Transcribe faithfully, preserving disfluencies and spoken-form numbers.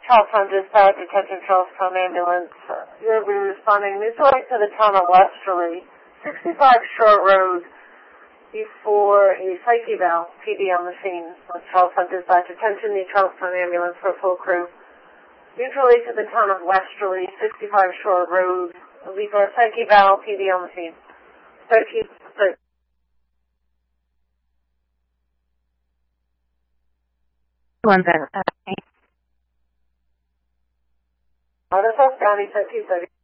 Charles Town Dispatch, attention Charles Town Ambulance. You'll be responding mutually to the town of Westerly, sixty-five Short Road, before a psych eval, P D on the scene. Charles Town Dispatch, attention the Charles Town Ambulance for full crew. Mutually to the town of Westerly, sixty-five Short Road, before a psych eval, P D on the scene. thirteen, thirteen. One better. Out of South County, thirteen thirty.